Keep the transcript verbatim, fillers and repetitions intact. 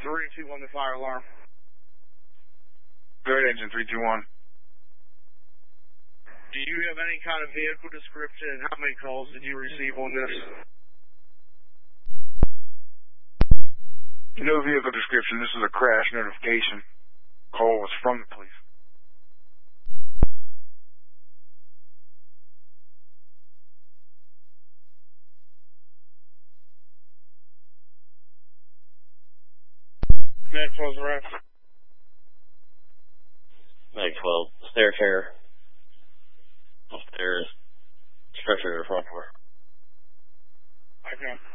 three two one, the fire alarm. Good, engine three two one. Do you have any kind of vehicle description, and how many calls did you receive on this? No vehicle description. This is a crash notification. Call was from the police. Maxwell's ref. Maxwell, stair chair. Upstairs. Stretcher to the front door. Okay.